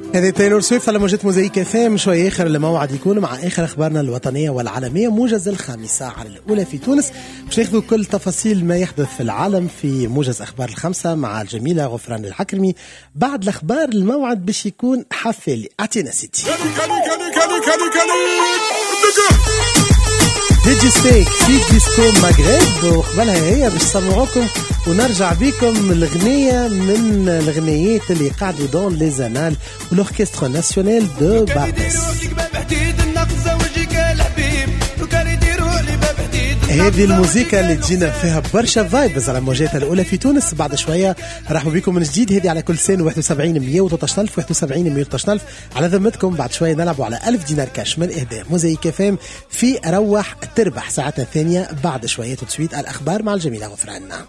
هذه تايلور سويفت على موجة موزايك FM. شوي آخر الموعد يكون مع آخر أخبارنا الوطنية والعالمية، موجز الخامسة على الأولى في تونس. باش ناخذوا كل تفاصيل ما يحدث في العالم في موجز أخبار الخمسة مع الجميلة غفران الحكرمي. بعد الأخبار الموعد باش يكون حفل. أعطينا سيتي ديجي ستيك في ديسكو مغرب، وقبلها هي باش نسمعوكم ونرجع بكم الغنية من الغنيات اللي قاعدوا دون لي زانال والأوركستر ناسيونال دو بارديس. هذه الموسيقى اللي تجينا فيها برشا فايبز على موجاتها الأولى في تونس. بعد شوية رحبوا بكم من جديد. هذه على كل سنة 71 113 على ذمتكم. بعد شوية نلعبوا على 1000 دينار كاش من إهداء موزايك FM في روح تربح ساعتنا الثانية. بعد شوية وتسويت الأخبار مع الجميلة غفراننا.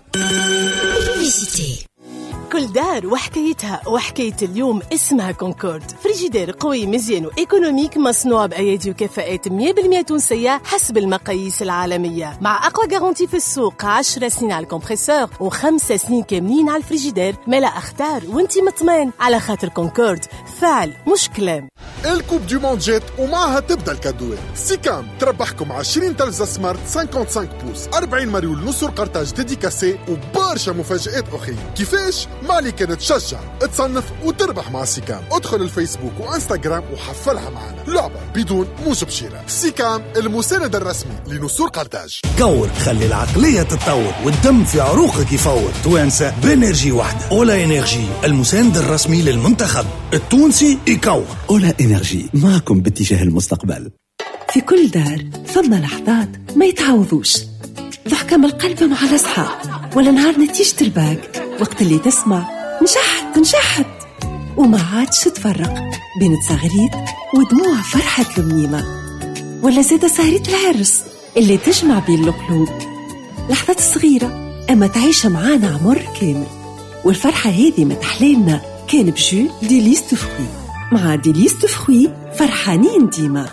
كل دار وحكايتها، وحكاية اليوم اسمها كونكورد. فريجيدير قوي مزيان وإيكونوميك مصنوع بأيادي وكفاءات 100% تونسية حسب المقاييس العالمية، مع أقوى جارانتي في السوق. 10 سنين على الكمبريسور و5 سنين كاملين على الفريجيدير. ملا اختار وانتي مطمئن على خاطر كونكورد فعل مش كلام. الكوب دي موند جات ومعها تبدا الكادوات. سيكام تربحكم 20 تلفزة سمارت 55 بوس، 40 مريول نص قرطاج ديديكاسي وبرشا مفاجآت أخرى. كيفاش؟ مالي كانت تشجع تصنف وتربح مع سيكام. ادخل الفيسبوك وانستغرام وحفلها معنا. لعبة بدون موجب شراء. سيكام المساند الرسمي لنصور قرطاج. كور خلي العقلية تتطور والدم في عروقك يفور. توانسة بانرجي واحدة. أولا انرجي المساند الرسمي للمنتخب التونسي يكور. أولا انرجي معكم باتجاه المستقبل. في كل دار ثم لحظات ما يتعوضوش، ضحكة من القلب مع الأصحاب، ولا نهار نتيجة الباك وقت اللي تسمع نشحت وما عادش تفرق بين تصغريت ودموع فرحة المنيمة، ولا زيادة سهرية العرس اللي تجمع بين القلوب. لحظات صغيرة أما تعيش معانا عمر كامل، والفرحة هذه متحليلنا كان بجو دي ليست فخوي. مع دي ليست فخوي فرحانين ديما.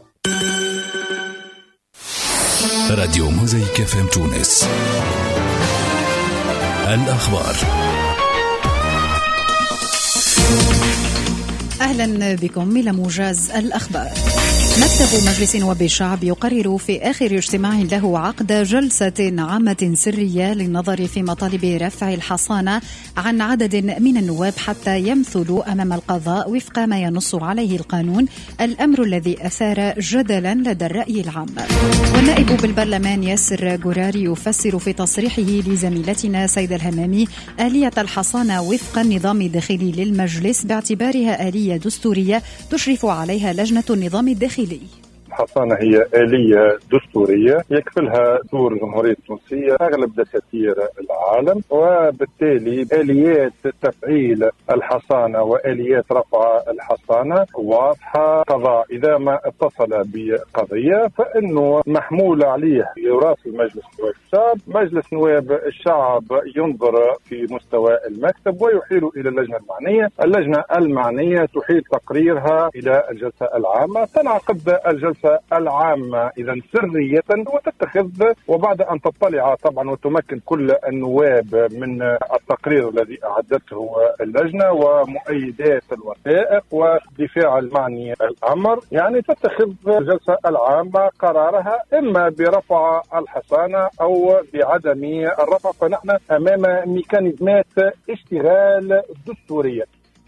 راديو موزايك FM تونس. الأخبار. أهلا بكم إلى موجز الأخبار. مكتب مجلس نواب الشعب يقرر في آخر اجتماع له عقد جلسة عامة سرية للنظر في مطالب رفع الحصانة عن عدد من النواب حتى يمثلوا أمام القضاء وفق ما ينص عليه القانون، الأمر الذي أثار جدلا لدى الرأي العام. والنائب بالبرلمان ياسر جوراري يفسر في تصريحه لزميلتنا سيدة الهمامي آلية الحصانة وفق النظام الداخلي للمجلس باعتبارها آلية دستورية تشرف عليها لجنة النظام الداخلي. الحصانة هي آلية دستورية يكفلها دور الجمهورية التونسية أغلب دساتير العالم، وبالتالي آليات تفعيل الحصانة وآليات رفع الحصانة واضحة. قضاء إذا ما اتصل بقضية فإنه محمول عليه يراسل مجلس نواب الشعب. مجلس نواب الشعب ينظر في مستوى المكتب ويحيل إلى اللجنة المعنية. اللجنة المعنية تحيل تقريرها إلى الجلسة العامة. تنعقد الجلسة العامة إذا سرية وتتخذ، وبعد أن تطلع طبعا وتمكن كل النواب من التقرير الذي أعدته اللجنة ومؤيدات الوثائق ودفاع المعني الأمر، يعني تتخذ الجلسة العامة قرارها إما برفع الحصانة أو بعدم الرفع. فنحن أمام ميكانيزمات اشتغال دستورية.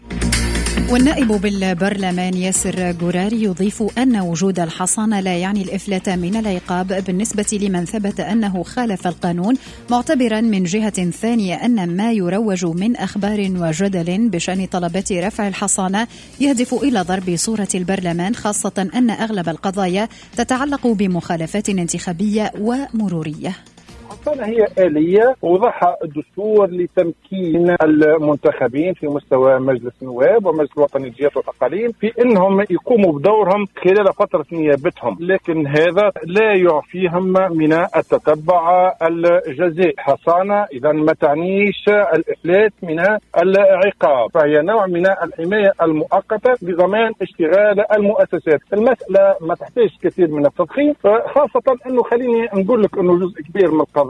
والنائب بالبرلمان ياسر جوراري يضيف أن وجود الحصانة لا يعني الإفلات من العقاب بالنسبة لمن ثبت أنه خالف القانون، معتبرا من جهة ثانية أن ما يروج من أخبار وجدل بشأن طلبات رفع الحصانة يهدف إلى ضرب صورة البرلمان، خاصة أن أغلب القضايا تتعلق بمخالفات انتخابية ومرورية. الحصانة هي آلية وضعها الدستور لتمكين المنتخبين في مستوى مجلس النواب ومجلس الوطني للجهات والأقاليم في أنهم يقوموا بدورهم خلال فترة نيابتهم، لكن هذا لا يعفيهم من التتبع الجزاء. حصانة إذا ما تعنيش الإفلات من العقاب، فهي نوع من الحماية المؤقتة بضمان اشتغال المؤسسات. المسألة ما تحتاج كثير من التضخيم، خاصة أنه خليني نقول لك أنه جزء كبير من القضايا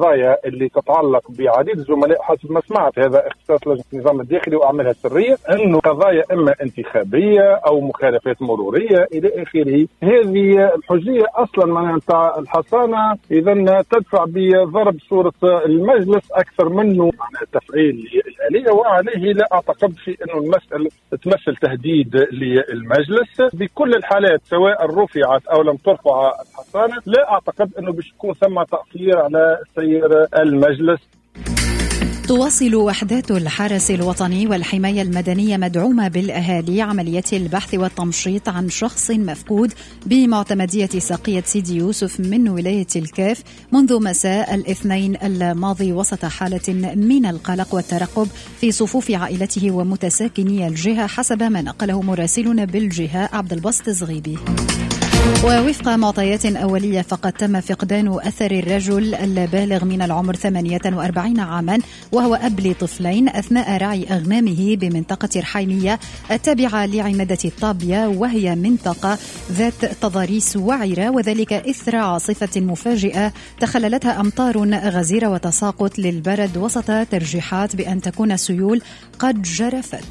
القضايا اللي تتعلق بعديد الزملاء حسب ما سمعت، هذا اختصاص لجنة النظام الداخلي وأعمالها السرية، أنه قضايا إما انتخابية أو مخالفات مرورية إلى آخره. هذه الحجية أصلا معناتها الحصانة إذا تدفع بضرب صورة المجلس أكثر منه تفعيل الآلية، وعليه لا أعتقد في أنه المسألة تمثل تهديد للمجلس. بكل الحالات سواء رفعت أو لم ترفع الحصانة لا أعتقد أنه باش يكون ثم تأثير على سير المجلس. تواصل وحدات الحرس الوطني والحماية المدنية مدعومة بالأهالي عمليات البحث والتمشيط عن شخص مفقود بمعتمدية ساقية سيدي يوسف من ولاية الكاف منذ مساء الاثنين الماضي وسط حالة من القلق والترقب في صفوف عائلته ومتساكني الجهة حسب ما نقله مراسلنا بالجهة عبد الباسط زغيبي. ووفق معطيات أولية فقد تم فقدان أثر الرجل البالغ من العمر 48 عاما وهو أب لطفلين أثناء رعي أغنامه بمنطقة رحيمية التابعة لعمادة الطابية، وهي منطقة ذات تضاريس وعرة، وذلك إثر عاصفة مفاجئة تخللتها أمطار غزيرة وتساقط للبرد وسط ترجيحات بأن تكون السيول قد جرفت.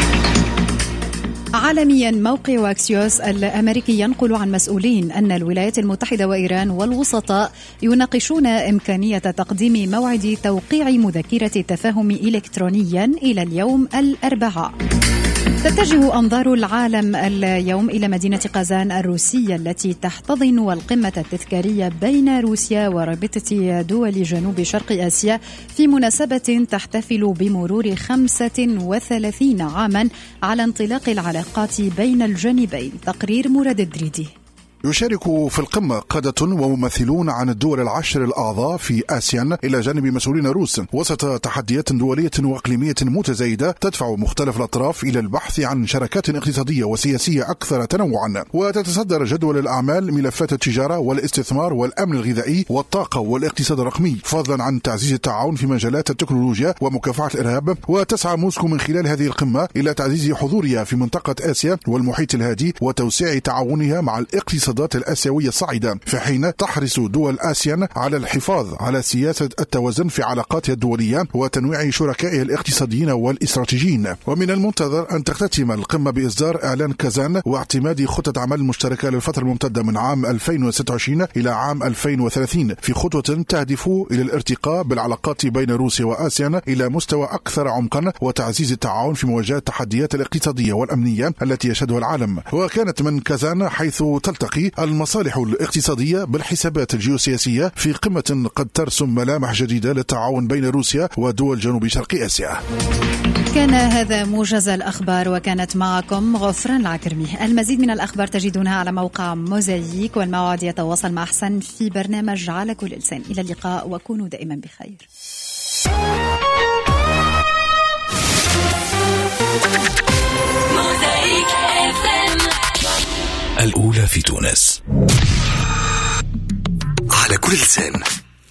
عالميا موقع واكسيوس الأمريكي ينقل عن مسؤولين أن الولايات المتحدة وإيران والوسطاء يناقشون إمكانية تقديم موعد توقيع مذكرة التفاهم إلكترونيا إلى اليوم الأربعاء. تتجه أنظار العالم اليوم إلى مدينة قازان الروسية التي تحتضن القمة التذكارية بين روسيا ورابطة دول جنوب شرق آسيا في مناسبة تحتفل بمرور 35 عاما على انطلاق العلاقات بين الجانبين. تقرير مراد الدريدي. يشارك في القمة قادة وممثلون عن الدول العشر الأعضاء في آسيان إلى جانب مسؤولين روس وسط تحديات دولية وإقليمية متزايدة تدفع مختلف الأطراف إلى البحث عن شراكات اقتصادية وسياسية أكثر تنوعا. وتتصدر جدول الأعمال ملفات التجارة والاستثمار والأمن الغذائي والطاقة والاقتصاد الرقمي، فضلا عن تعزيز التعاون في مجالات التكنولوجيا ومكافحة الإرهاب. وتسعى موسكو من خلال هذه القمة إلى تعزيز حضورها في منطقة آسيا والمحيط الهادي وتوسيع تعاونها مع الاقتصاد الآسيوية الصاعدة، في حين تحرص دول آسيان على الحفاظ على سياسة التوازن في علاقاتها الدولية وتنويع شركائها الاقتصاديين والاستراتيجيين. ومن المنتظر أن تختتم القمة بإصدار إعلان كازان واعتماد خطة عمل مشتركة للفترة الممتدة من عام 2026 إلى عام 2030 في خطوة تهدف إلى الارتقاء بالعلاقات بين روسيا وآسيان إلى مستوى أكثر عمقا وتعزيز التعاون في مواجهة التحديات الاقتصادية والأمنية التي يشهدها العالم. وكانت من كازان حيث تلتقي المصالح الاقتصادية بالحسابات الجيوسياسية في قمة قد ترسم ملامح جديدة للتعاون بين روسيا ودول جنوب شرق آسيا. كان هذا موجز الأخبار وكانت معكم غفران العكرمي. المزيد من الأخبار تجدونها على موقع موزايك، والموعد يتواصل مع أحسن في برنامج على كل لسان. إلى اللقاء وكونوا دائما بخير. الأولى في تونس على كل لسان.